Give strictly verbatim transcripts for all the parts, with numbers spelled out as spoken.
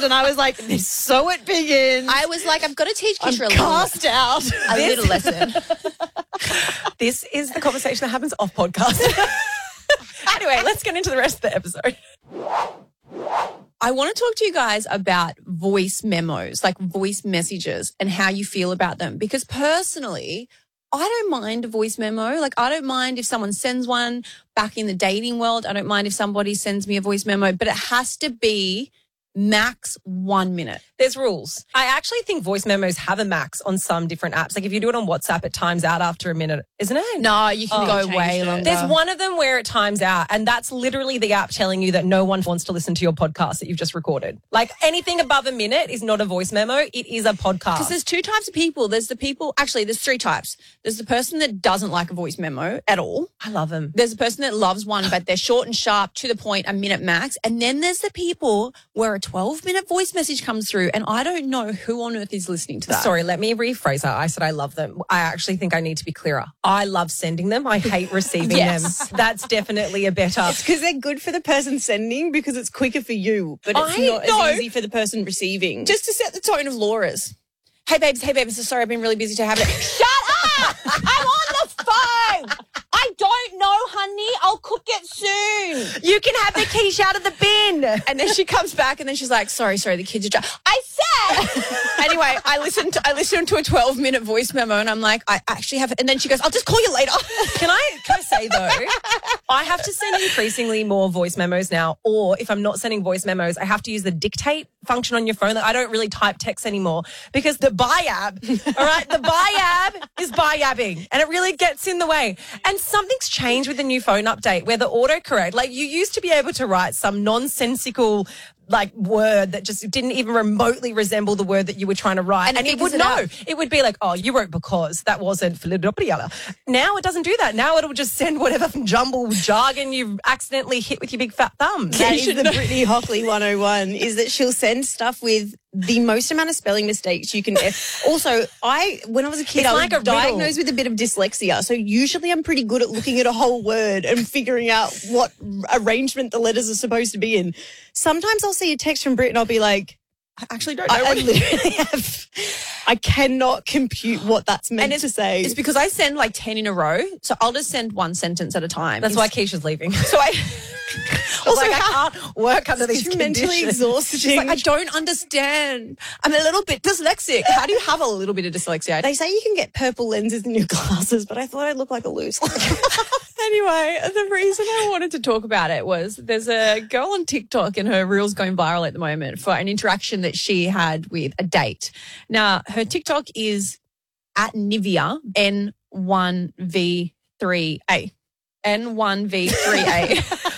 and I was like, so it begins. I was like, I've got to teach I'm Keisha a cast little, out. a little lesson. This is the conversation that happens off podcast. Anyway, let's get into the rest of the episode. I want to talk to you guys about voice memos, like voice messages and how you feel about them. Because personally, I don't mind a voice memo. Like, I don't mind if someone sends one back in the dating world. I don't mind if somebody sends me a voice memo, but it has to be max one minute. There's rules. I actually think voice memos have a max on some different apps. Like if you do it on WhatsApp, it times out after a minute, isn't it? No, you can Oh, go changed way it. longer. There's one of them where it times out, and that's literally the app telling you that no one wants to listen to your podcast that you've just recorded. Like anything above a minute is not a voice memo. It is a podcast. Because there's two types of people. There's the people, actually, there's three types. There's the person that doesn't like a voice memo at all. I love them. There's the person that loves one, but they're short and sharp, to the point, a minute max. And then there's the people where a twelve-minute voice message comes through, and I don't know who on earth is listening to that. Sorry, let me rephrase that. I said I love them. I actually think I need to be clearer. I love sending them. I hate receiving Yes. them. That's definitely a better. Because they're good for the person sending because it's quicker for you, but it's I not know. as easy for the person receiving. Just to set the tone of Laura's. Hey, babes, hey, babes, so sorry, I've been really busy to have it. Shut up! I'm on the phone! I don't know, honey. I'll cook it soon. You can have the quiche out of the bin. And then she comes back and then she's like, sorry, sorry, the kids are dry. I said. Anyway, I listened to I listened to a twelve minute voice memo and I'm like, I actually have it. And then she goes, I'll just call you later. Can I can I say though, I have to send increasingly more voice memos now, or if I'm not sending voice memos, I have to use the dictate function on your phone. Like I don't really type text anymore because the Bayab, all right, the Bayab is Bayabbing and it really gets in the way. And something's changed with the new phone update where the autocorrect, like you used to be able to write some nonsensical like word that just didn't even remotely resemble the word that you were trying to write. And And, it it would figures it know. out. It would be like, oh, you wrote because that wasn't Philadelphia. Now it doesn't do that. Now it'll just send whatever jumble jargon you've accidentally hit with your big fat thumbs. That is the Brittany Hockley one oh one, is that she'll send stuff with the most amount of spelling mistakes you can ever. Also, I, when I was a kid, It's I was like a riddle. diagnosed with a bit of dyslexia. So usually I'm pretty good at looking at a whole word and figuring out what arrangement the letters are supposed to be in. Sometimes I'll see a text from Brit and I'll be like, I actually don't know I, I what it is. literally have, I cannot compute what that's meant And it's, to say. it's because I send like ten in a row. So I'll just send one sentence at a time. That's why Keisha's leaving. So I Also, like, I can't work under these It's mentally conditions. exhausting. She's like, I don't understand. I'm a little bit dyslexic. How do you have a little bit of dyslexia? They say you can get purple lenses in your glasses, but I thought I'd look like a loser. Anyway, the reason I wanted to talk about it was there's a girl on TikTok and her reel's going viral at the moment for an interaction that she had with a date. Now, her TikTok is at Nivea N one V three A. N one V three A.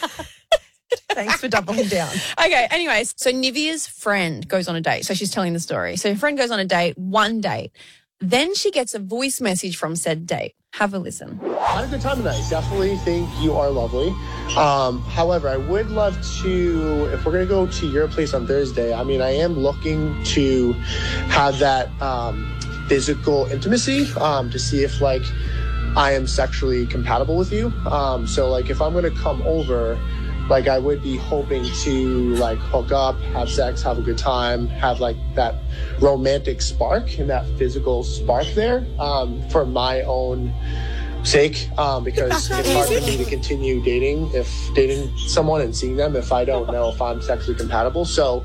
Thanks for doubling down. Okay, anyways, so Nivea's friend goes on a date. So she's telling the story. So her friend goes on a date, one date. Then she gets a voice message from said date. Have a listen. I had a good time tonight. Definitely think you are lovely. Um, however, I would love to, if we're going to go to your place on Thursday, I mean, I am looking to have that um, physical intimacy um, to see if, like, I am sexually compatible with you. Um, so, like, if I'm going to come over, like, I would be hoping to, like, hook up, have sex, have a good time, have, like, that romantic spark and that physical spark there um, for my own sake, um, because it's hard for me to continue dating, if dating someone and seeing them if I don't know if I'm sexually compatible. So,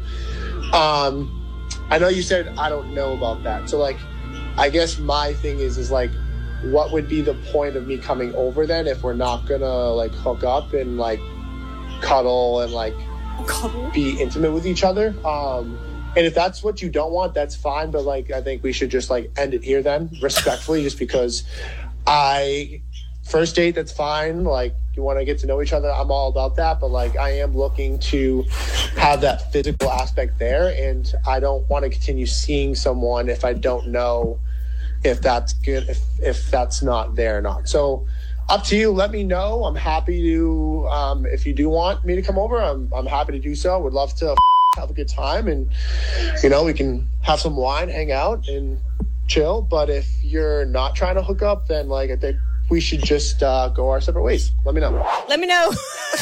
um, I know you said I don't know about that. So, like, I guess my thing is, is, like, what would be the point of me coming over then if we're not gonna, like, hook up and, like, cuddle and like cuddle? be intimate with each other, um and if that's what you don't want, that's fine, but like I think we should just like end it here then, respectfully, just because I first date, that's fine, like you want to get to know each other, I'm all about that, but like I am looking to have that physical aspect there, and I don't want to continue seeing someone if I don't know if that's good, if if that's not there or not. So up to you. Let me know. I'm happy to, um, if you do want me to come over, I'm I'm happy to do so. Would love to have a good time, and, you know, we can have some wine, hang out, and chill. But if you're not trying to hook up, then, like, I think we should just uh, go our separate ways. Let me know. Let me know.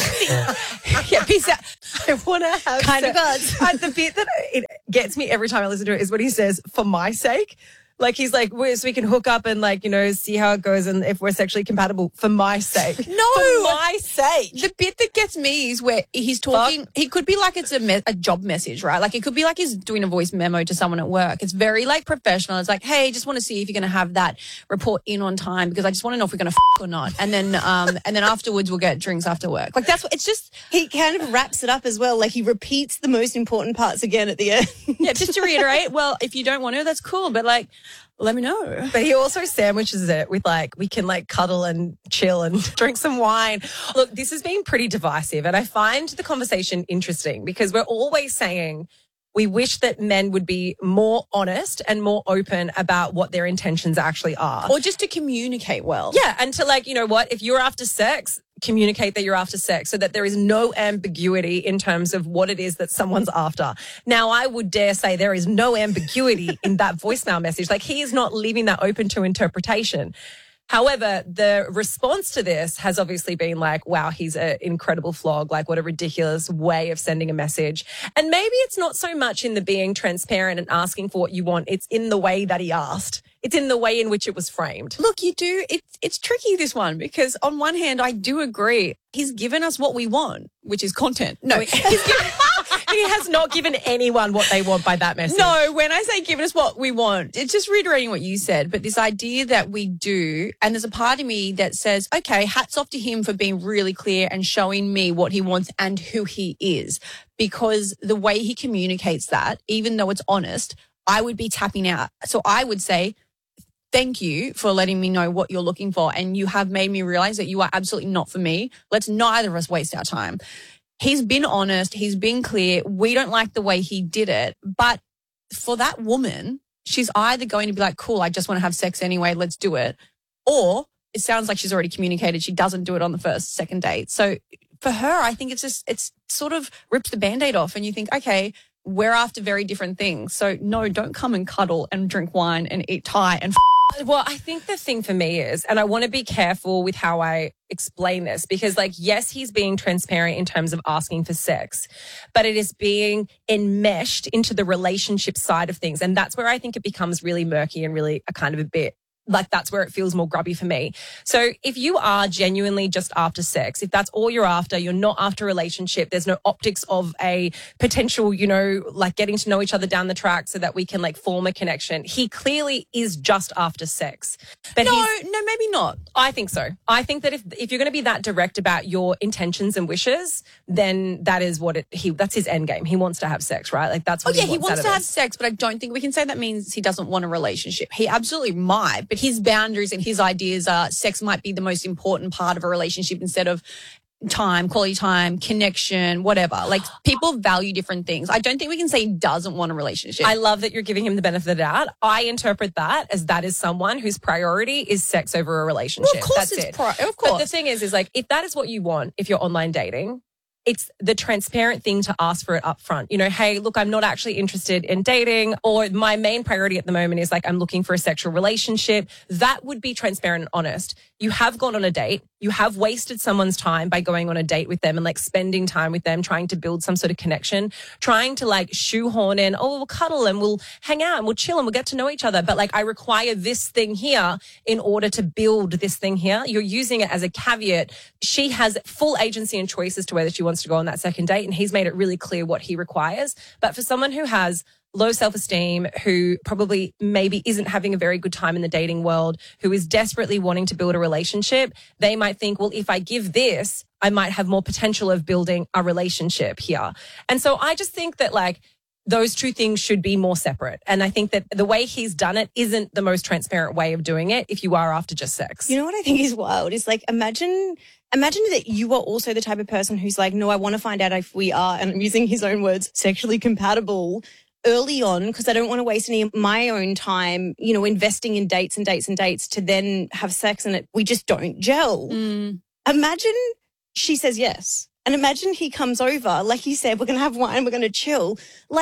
Yeah, peace out. I want to have Kind of sex. gods. Uh, the bit that it gets me every time I listen to it is when he says, for my sake. Like, he's like, "Well, so we can hook up and, like, you know, see how it goes and if we're sexually compatible for my sake." No. For my sake. The bit that gets me is where he's talking, he could be like it's a, me- a job message, right? Like it could be like he's doing a voice memo to someone at work. It's very like professional. It's like, hey, just want to see if you're going to have that report in on time because I just want to know if we're going to f- or not. And then, um, and then afterwards we'll get drinks after work. Like that's what, it's just, He kind of wraps it up as well. Like he repeats the most important parts again at the end. yeah, just to reiterate, well, if you don't want to, that's cool. But like, let me know. But he also sandwiches it with like, we can like cuddle and chill and drink some wine. Look, this has been pretty divisive and I find the conversation interesting because we're always saying we wish that men would be more honest and more open about what their intentions actually are. Or just to communicate well. Yeah, and to like, you know what, if you're after sex, communicate that you're after sex so that there is no ambiguity in terms of what it is that someone's after. Now, I would dare say there is no ambiguity in that voicemail message. Like he is not leaving that open to interpretation. However, the response to this has obviously been like, wow, he's an incredible flog. Like, what a ridiculous way of sending a message. And maybe it's not so much in the being transparent and asking for what you want. It's in the way that he asked. It's in the way in which it was framed. Look, you do. It's it's tricky, this one, because on one hand, I do agree. He's given us what we want, which is content. No, he's given, He has not given anyone what they want by that message. no, when I say given us what we want, it's just reiterating what you said. But this idea that we do, and there's a part of me that says, okay, hats off to him for being really clear and showing me what he wants and who he is. Because the way he communicates that, even though it's honest, I would be tapping out. So I would say, thank you for letting me know what you're looking for. And you have made me realize that you are absolutely not for me. Let's neither of us waste our time. He's been honest. He's been clear. We don't like the way he did it. But for that woman, she's either going to be like, cool, I just want to have sex anyway. Let's do it. Or it sounds like she's already communicated. She doesn't do it on the first, second date. So for her, I think it's just, it's sort of rips the Band-Aid off and you think, okay, we're after very different things. So no, don't come and cuddle and drink wine and eat Thai and f- Well, I think the thing for me is, and I want to be careful with how I explain this because, like, yes, he's being transparent in terms of asking for sex, but it is being enmeshed into the relationship side of things. And that's where I think it becomes really murky and really a kind of a bit like that's where it feels more grubby for me. So if you are genuinely just after sex, if that's all you're after, you're not after a relationship, there's no optics of a potential, you know, like getting to know each other down the track so that we can like form a connection. He clearly is just after sex. But no, he's, no, maybe not. I think so. I think that if if you're going to be that direct about your intentions and wishes, then that is what it he that's his end game. He wants to have sex, right? Like that's Oh what yeah, he he wants, wants out to of have this. sex, but I don't think we can say that means he doesn't want a relationship. He absolutely might, but his boundaries and his ideas are sex might be the most important part of a relationship instead of time, quality time, connection, whatever. Like people value different things. I don't think we can say he doesn't want a relationship. I love that you're giving him the benefit of the doubt. I interpret that as that is someone whose priority is sex over a relationship. Well, of course That's it's it. pri- of But course. the thing is, is like, if that is what you want, if you're online dating, it's the transparent thing to ask for it up front. You know, hey, look, I'm not actually interested in dating, or my main priority at the moment is like, I'm looking for a sexual relationship. That would be transparent and honest. You have gone on a date. You have wasted someone's time by going on a date with them and like spending time with them, trying to build some sort of connection, trying to like shoehorn in, oh, we'll cuddle and we'll hang out and we'll chill and we'll get to know each other. But like, I require this thing here in order to build this thing here. You're using it as a caveat. She has full agency and choice as to whether she wants to go on that second date. And he's made it really clear what he requires. But for someone who has low self-esteem, who probably maybe isn't having a very good time in the dating world, who is desperately wanting to build a relationship, they might think, well, if I give this, I might have more potential of building a relationship here. And so I just think that like those two things should be more separate. And I think that the way he's done it isn't the most transparent way of doing it if you are after just sex. You know what I think is wild is like, imagine, imagine that you are also the type of person who's like, no, I want to find out if we are, and I'm using his own words, sexually compatible early on because I don't want to waste any of my own time, you know, investing in dates and dates and dates to then have sex and it, we just don't gel. Mm. Imagine she says yes. And imagine he comes over, like he said, we're going to have wine, we're going to chill. Like,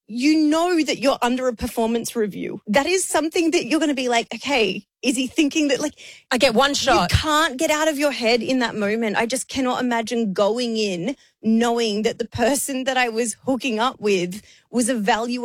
you know that you're under a performance review. That is something that you're going to be like, okay, is he thinking that like I get one shot. You can't get out of your head in that moment. I just cannot imagine going in knowing that the person that I was hooking up with was evaluating